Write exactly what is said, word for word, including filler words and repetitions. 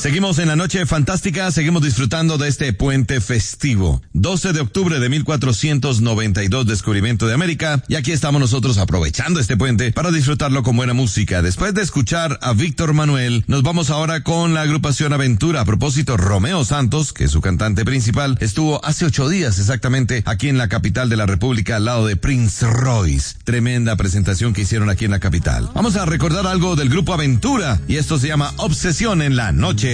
Seguimos en la noche fantástica, seguimos disfrutando de este puente festivo. doce de octubre de mil cuatrocientos noventa y dos, descubrimiento de América, y aquí estamos nosotros aprovechando este puente para disfrutarlo con buena música. Después de escuchar a Víctor Manuel, nos vamos ahora con la agrupación Aventura. A propósito, Romeo Santos, que es su cantante principal, estuvo hace ocho días exactamente aquí en la capital de la República al lado de Prince Royce. Tremenda presentación que hicieron aquí en la capital. Vamos a recordar algo del grupo Aventura, y esto se llama Obsesión en la Noche